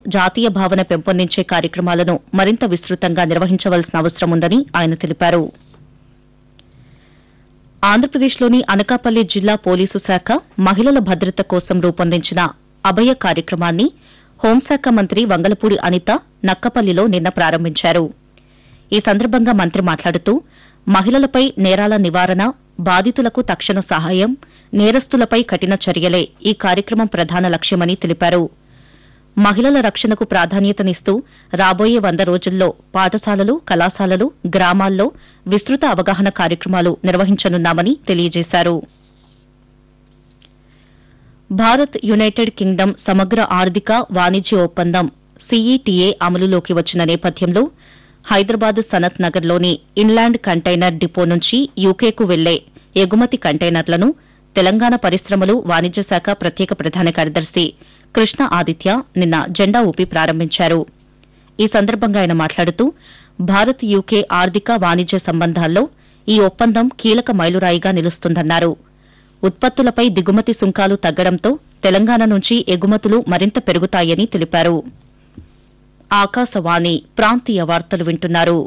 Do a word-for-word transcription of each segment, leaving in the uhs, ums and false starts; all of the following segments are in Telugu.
జాతీయ భావన పెంపొందించే కార్యక్రమాలను మరింత విస్తృతంగా నిర్వహించవలసిన అవసరం ఉందని ఆయన తెలిపారు. ఆంధ్రప్రదేశ్లోని అనకాపల్లి జిల్లా పోలీసు శాఖ మహిళల భద్రత కోసం రూపొందించిన అభయ కార్యక్రమాన్ని హోంశాఖ మంత్రి వంగలపూడి అనిత నక్కపల్లిలో నిన్న ప్రారంభించారు. ఈ సందర్భంగా మంత్రి మాట్లాడుతూ మహిళలపై నేరాల నివారణ, బాధితులకు తక్షణ సహాయం, నేరస్తులపై కఠిన చర్యలే ఈ కార్యక్రమం ప్రధాన లక్ష్యమని తెలిపారు. మహిళల రక్షణకు ప్రాధాన్యతనిస్తూ రాబోయే వంద రోజుల్లో పాఠశాలలు, కళాశాలలు, గ్రామాల్లో విస్తృత అవగాహన కార్యక్రమాలు నిర్వహించనున్నామని తెలియజేశారు. భారత్ యునైటెడ్ కింగ్డమ్ సమగ్ర ఆర్థిక వాణిజ్య ఒప్పందం సీఈటీఏ అమలులోకి వచ్చిన నేపథ్యంలో హైదరాబాద్ సనత్ నగర్లోని ఇన్లాండ్ కంటైనర్ డిపో నుంచి యూకేకు వెళ్లే ఎగుమతి కంటైనర్లను తెలంగాణ పరిశ్రమలు, వాణిజ్య శాఖ ప్రత్యేక ప్రధాన కార్యదర్శి కృష్ణ ఆదిత్య నిన్న జెండా ఊపి ప్రారంభించారు. ఈ సందర్భంగా ఆయన మాట్లాడుతూ భారత్ యూకే ఆర్థిక వాణిజ్య సంబంధాల్లో ఈ ఒప్పందం కీలక మైలురాయిగా నిలుస్తుందన్నారు. ఉత్పత్తులపై దిగుమతి సుంకాలు తగ్గడంతో తెలంగాణ నుంచి ఎగుమతులు మరింత పెరుగుతాయని తెలిపారు. ఆకాశవాణి ప్రాంతీయ వార్తలు వింటున్నారు.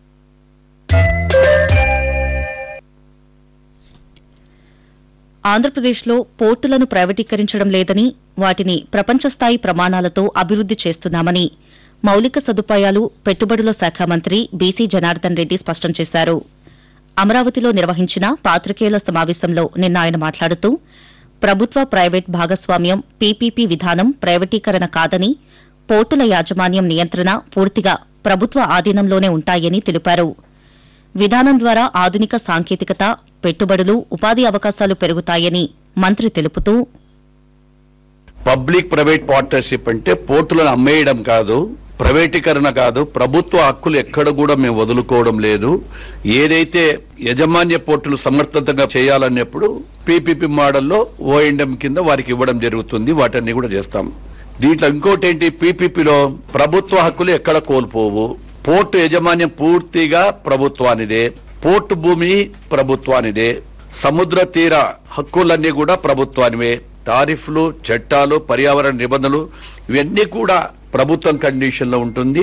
ఆంధ్రప్రదేశ్లో పోర్టులను ప్రైవేటీకరించడం లేదని, వాటిని ప్రపంచస్థాయి ప్రమాణాలతో అభివృద్ది చేస్తున్నామని మౌలిక సదుపాయాలు, పెట్టుబడుల శాఖ మంత్రి బీసీ జనార్దన్ రెడ్డి స్పష్టం చేశారు. అమరావతిలో నిర్వహించిన పాత్రికేయుల సమావేశంలో నిన్న ఆయన మాట్లాడుతూ ప్రభుత్వ ప్రైవేట్ భాగస్వామ్యం పీపీపీ విధానం ప్రైవేటీకరణ కాదని, పోర్టుల యాజమాన్యం, నియంత్రణ పూర్తిగా ప్రభుత్వ ఆధీనంలోనే ఉంటాయని తెలిపారు. విధానం ద్వారా ఆధునిక సాంకేతికత, పెట్టుబడులు, ఉపాధి అవకాశాలు పెరుగుతాయని మంత్రి తెలుపుతూ పబ్లిక్ ప్రైవేట్ పార్ట్నర్షిప్ అంటే పోర్టులను అమ్మేయడం కాదు, ప్రైవేటీకరణ కాదు, ప్రభుత్వ హక్కులు ఎక్కడ కూడా మేము వదులుకోవడం లేదు. ఏదైతే యజమాన్య పోర్టులు సమర్థతంగా చేయాలన్నప్పుడు పీపీపీ మోడల్లో ఓఎండ్ఎం కింద వారికి ఇవ్వడం జరుగుతుంది. వాటన్ని కూడా చేస్తాం. దీంట్లో ఇంకోటి ఏంటి, పీపీపీలో ప్రభుత్వ హక్కులు ఎక్కడ కోల్పోవు. పోర్టు యజమాన్యం పూర్తిగా ప్రభుత్వానిదే, పోర్టు భూమి ప్రభుత్వానిదే, సముద్ర తీర హక్కులన్నీ కూడా ప్రభుత్వానివే. టారిఫ్లు, చట్టాలు, పర్యావరణ నిబంధనలు ఇవన్నీ కూడా ప్రభుత్వం కండిషన్ లో ఉంటుంది.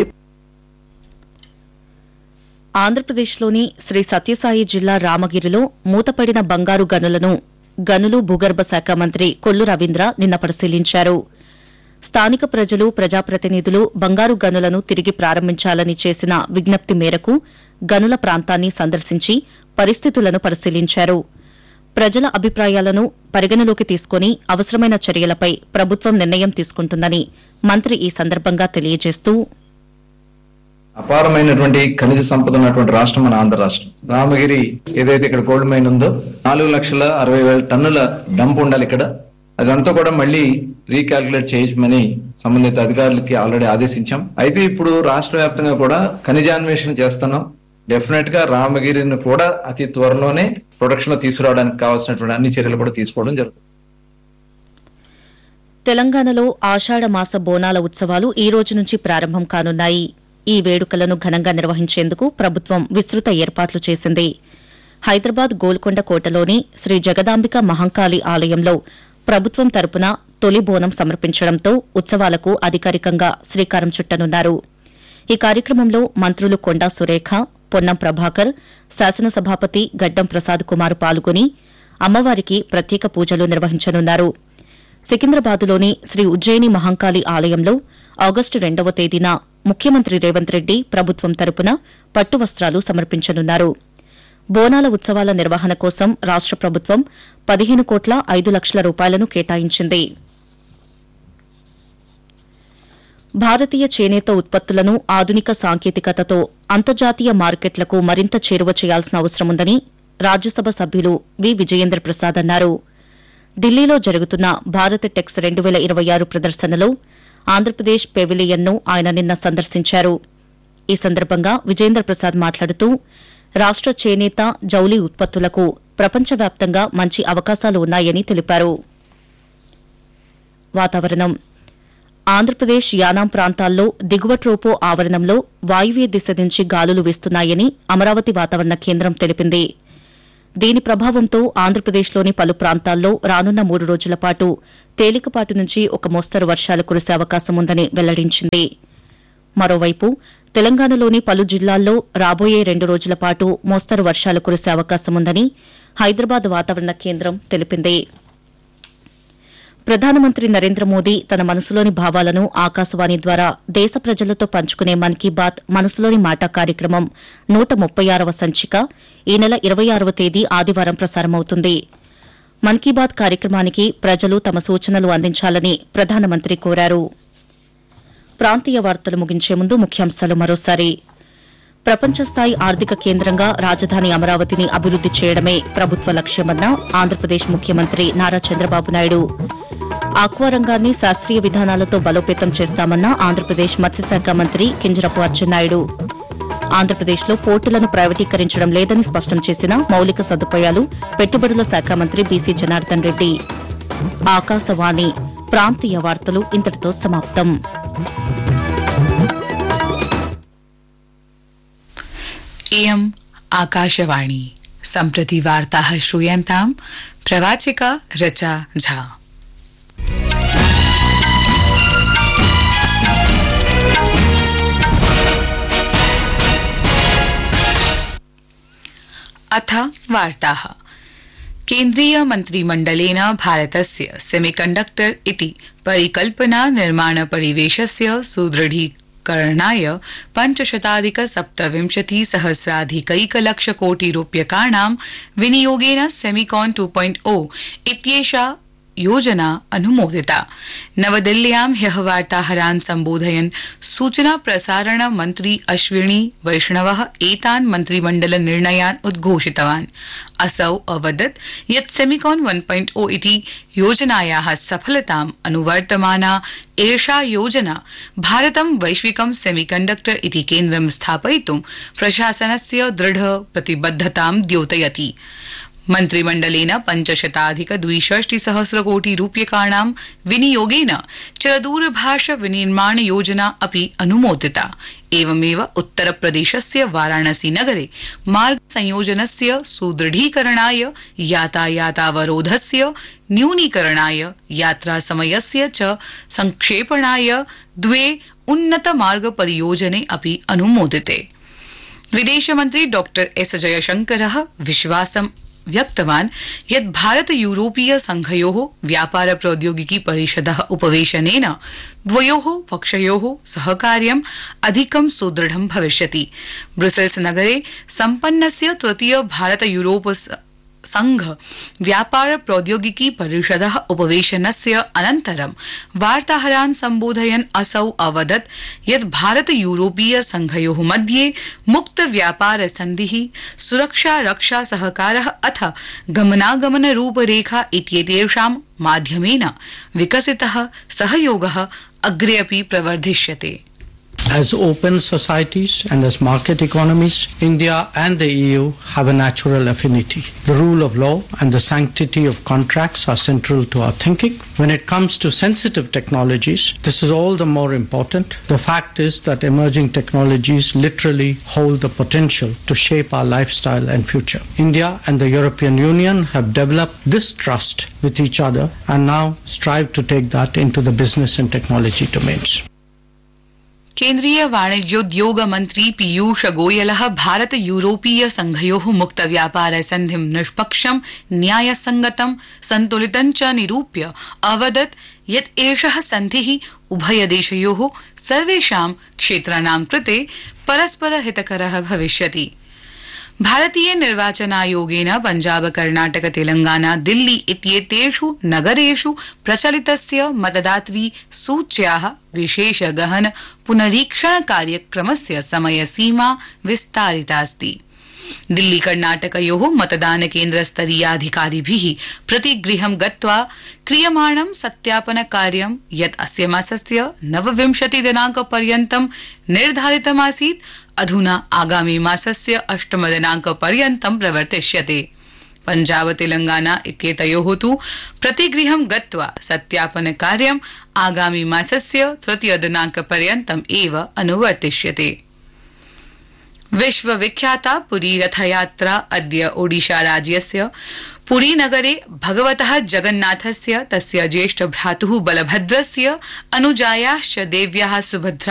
ఆంధ్రప్రదేశ్లోని శ్రీ సత్యసాయి జిల్లా రామగిరిలో మూతపడిన బంగారు గనులను గనులు భూగర్భ శాఖ మంత్రి కొల్లు రవీంద్ర నిన్న పరిశీలించారు. స్థానిక ప్రజలు, ప్రజాప్రతినిధులు బంగారు గనులను తిరిగి ప్రారంభించాలని చేసిన విజ్ఞప్తి మేరకు గనుల ప్రాంతాన్ని సందర్శించి పరిస్థితులను పరిశీలించారు. ప్రజల అభిప్రాయాలను పరిగణలోకి తీసుకుని అవసరమైన చర్యలపై ప్రభుత్వం నిర్ణయం తీసుకుంటుందని మంత్రి ఈ సందర్భంగా తెలియజేస్తూ అపారమైనటువంటి ఖనిజ సంపద ఉన్నటువంటి రాష్ట్రం మన ఆంధ్ర రాష్ట్రం. రామగిరి ఏదైతే ఇక్కడ గోల్డ్ మైన్ ఉందో నాలుగు లక్షల అరవై వేల టన్నుల డంప్ ఉండాలి ఇక్కడ. అదంతా కూడా మళ్ళీ రీకాల్కులేట్ చేయమని సంబంధిత అధికారులకి ఆల్రెడీ ఆదేశించాం. అయితే ఇప్పుడు రాష్ట్ర వ్యాప్తంగా కూడా ఖనిజాన్వేషణ చేస్తున్నాం. డెఫినెట్ గా రామగిరిని కూడా అతి త్వరలోనే ప్రొడక్షన్ లో తీసుకురావడానికి కావాల్సినటువంటి అన్ని చర్యలు కూడా తీసుకోవడం జరుగుతుంది. తెలంగాణలో ఆషాఢ మాస బోనాల ఉత్సవాలు ఈ రోజు నుంచి ప్రారంభం కానున్నాయి. ఈ వేడుకలను ఘనంగా నిర్వహించేందుకు ప్రభుత్వం విస్తృత ఏర్పాట్లు చేసింది. హైదరాబాద్ గోల్కొండ కోటలోని శ్రీ జగదాంబిక మహంకాళి ఆలయంలో ప్రభుత్వం తరపున తొలి బోనం సమర్పించడంతో ఉత్సవాలకు అధికారికంగా శ్రీకారం చుట్టనున్నారు. ఈ కార్యక్రమంలో మంత్రులు కొండా సురేఖ, పొన్నం ప్రభాకర్, శాసనసభాపతి గడ్డం ప్రసాద్ కుమార్ పాల్గొని అమ్మవారికి ప్రత్యేక పూజలు నిర్వహించనున్నారు. సికింద్రాబాద్లోని శ్రీ ఉజ్జయిని మహంకాళి ఆలయంలో ఆగస్టు రెండవ తేదీన ముఖ్యమంత్రి రేవంత్ రెడ్డి ప్రభుత్వం తరపున పట్టు వస్త్రాలు సమర్పించనున్నారు. బోనాల ఉత్సవాల నిర్వహణ కోసం రాష్ట ప్రభుత్వం పదిహేను కోట్ల ఐదు లక్షల రూపాయలను కేటాయించింది. భారతీయ చేనేత ఉత్పత్తులను ఆధునిక సాంకేతికతతో అంతర్జాతీయ మార్కెట్లకు మరింత చేరువ చేయాల్సిన అవసరముందని రాజ్యసభ సభ్యులు వి విజయేంద్ర ప్రసాద్ అన్నారు. ఢిల్లీలో జరుగుతున్న భారత్ టెక్స్ రెండు వేల ఇరవై ఆరు ప్రదర్శనలో ఆంధ్రప్రదేశ్ పెవిలియన్ను ఆయన నిన్న సందర్శించారు. ఈ సందర్భంగా విజయేంద్ర ప్రసాద్ మాట్లాడుతూ రాష్ట చేనేత, జౌళి ఉత్పత్తులకు ప్రపంచవ్యాప్తంగా మంచి అవకాశాలు ఉన్నాయని తెలిపారు. వాతావరణం. ఆంధ్రప్రదేశ్ యానాం ప్రాంతాల్లో దిగువ ట్రోపో ఆవరణంలో వాయువ్య దిశ నుంచి గాలులు వీస్తున్నాయని అమరావతి వాతావరణ కేంద్రం తెలిపింది. దీని ప్రభావంతో ఆంధ్రప్రదేశ్లోని పలు ప్రాంతాల్లో రానున్న మూడు రోజుల పాటు తేలికపాటి నుంచి ఒక మోస్తరు వర్షాలు కురిసే అవకాశం ఉందని వెల్లడించింది. మరోవైపు తెలంగాణలోని పలు జిల్లాల్లో రాబోయే రెండు రోజుల పాటు మోస్తరు వర్షాలు కురిసే అవకాశం ఉందని హైదరాబాద్ వాతావరణ కేంద్రం తెలిపింది. ప్రధానమంత్రి నరేంద్ర మోదీ తన మనసులోని భావాలను ఆకాశవాణి ద్వారా దేశ ప్రజలతో పంచుకునే మన్ కీ బాత్ మనసులోని మాట కార్యక్రమం నూట ముప్పై ఆరవ సంచిక ఈ నెల ఇరవై ఆరవ తేదీ ఆదివారం ప్రసారమవుతుంది. మన్ కీ బాత్ కార్యక్రమానికి ప్రజలు తమ సూచనలు అందించాలని ప్రధానమంత్రి కోరారు. ప్రాంతీయ వార్తలు ముగించే ముందు ముఖ్యాంశాలు మరోసారి. ప్రపంచస్థాయి ఆర్థిక కేంద్రంగా రాజధాని అమరావతిని అభివృద్ది చేయడమే ప్రభుత్వ లక్ష్యమన్న ఆంధ్రప్రదేశ్ ముఖ్యమంత్రి నారా చంద్రబాబు నాయుడు. ఆక్వా రంగాన్ని శాస్త్రీయ విధానాలతో బలోపేతం చేస్తామన్న ఆంధ్రప్రదేశ్ మత్స్యశాఖ మంత్రి కింజరపు అచ్చెన్నాయుడు. ఆంధ్రప్రదేశ్లో పోర్టులను ప్రైవేటీకరించడం లేదని స్పష్టం చేసిన మౌలిక సదుపాయాలు పెట్టుబడుల శాఖ మంత్రి బీసీ జనార్దన్ రెడ్డి. ఆకాశవాణి ప్రాంతీయ వార్తలు ఇంతటితో సమాప్తం. इयम् आकाशवाणी सम्प्रति वार्ताः श्रूयन्ताम् प्रवाचिका रचा झा। अथ वार्ताः। केन्द्रीय मन्त्रिमण्डलेन भारतस्य सेमीकण्डक्टर इति परिकल्पना निर्माण परिवेशस्य सुदृढी करणाय पञ्चशताधिक सप्तविंशति सहस्राधिकैकलक्ष कोटि रूप्यकाणां विनियोगेन सेमिकॉन टू पॉइंट ओ इत्येषा योजना अनुमोदिता। नवदिल्ल्यां ह्यः वार्ताहरान् सम्बोधयन् सूचना प्रसारण मन्त्री अश्विनी वैष्णवः एतान् मन्त्रिमण्डल निर्णयान् उद्घोषितवान्। असौ अवदत् यत् सेमिकॉन वन पॉइंट ओ इति योजनायाः सफलताम् अनुवर्तमाना एषा योजना भारतं वैश्विकं सेमीकण्डक्टर इति केन्द्रं स्थापयितुं प्रशासनस्य दृढ प्रतिबद्धतां द्योतयति। मन्त्रिमण्डलेन पञ्चशताधिक द्विषष्टि सहस्र कोटि रूप्यकाणां विनियोगेन चलदूरभाष विनिर्माण योजना अपि अनुमोदिता। एवमेव उत्तरप्रदेशस्य वाराणसी नगरे मार्ग संयोजनस्य सुदृढीकरणाय यातायातावरोधस्य न्यूनीकरणाय यात्रा समयस्य च संक्षेपणाय द्वे उन्नत मार्ग परियोजने अपि अनुमोदिते। विदेशमन्त्री डॉ एस जयशंकरः विश्वासं व्यक्तवान् यत् भारत यूरोपीय संघयोः व्यापार प्रौद्योगिकी परिषदः उपवेशनेन द्वयोः पक्षयोः सहकार्यम् अधिकं सुदृढं भविष्यति। ब्रुसेल्स नगरे सम्पन्नस्य तृतीय भारत यूरोप संघ व्यापार प्रौद्योगिकी परिषदः उपवेशनस्य अनन्तरं वार्ताहरान् सम्बोधयन् असौ अवदत् यत् भारत यूरोपीय संघयोः मध्ये मुक्त व्यापार सन्धिः, सुरक्षा रक्षा सहकारः अथ गमनागमन रूपरेखा इत्येतेषां माध्यमेन विकसितः सहयोगः अग्रे अपि प्रवर्धिष्यते। As open societies and as market economies, India and the E U have a natural affinity. The rule of law and the sanctity of contracts are central to our thinking. When it comes to sensitive technologies, this is all the more important. The fact is that emerging technologies literally hold the potential to shape our lifestyle and future. India and the European Union have developed this trust with each other and now strive to take that into the business and technology domains. केन्द्रीय वाणिज्योद्योग मन्त्री पीयूष गोयलः भारत यूरोपीय संघयोः मुक्त व्यापार सन्धिं निष्पक्षं न्यायसंगतं सन्तुलितं च निरूप्य अवदत् यत् एषः सन्धिः उभयदेशयोः सर्वेषां क्षेत्राणां कृते परस्पर हितकरः भविष्यति। भारतीय निर्वाचनायोगेन पञ्जाब कर्णाटक तेलंगाना दिल्ली इत्येतेषु नगरेषु प्रचलितस्य मतदातृ सूच्याः विशेष गहन पुनरीक्षण कार्यक्रमस्य समयसीमा विस्तारितास्ति। दिल्ली कर्णाटकयोः मतदान केन्द्र स्तरीयाधिकारिभिः प्रतिगृहं गत्वा क्रियमाणं सत्यापन कार्यं यत् अस्य मासस्य नवविंशति दिनांक पर्यन्तं निर्धारितमासीत् अधुना आगामी मासस्य अष्टम दिनांक पर्यन्तं प्रवर्तिष्यते। पञ्जाब तेलंगाना इत्येतयोः तु प्रतिगृहं गत्वा सत्यापन कार्यं आगामी मासस्य तृतीय दिनांक पर्यन्तम् एव अनुवर्तिष्यते। विश्वविख्याता पुरी रथयात्रा अद्य ओडिशा राज्यस्य पुरी नगरे भगवतः जगन्नाथस्य तस्य ज्येष्ठ भ्रातुः बलभद्रस्य अनुजायाश्च देव्याः सुभद्रा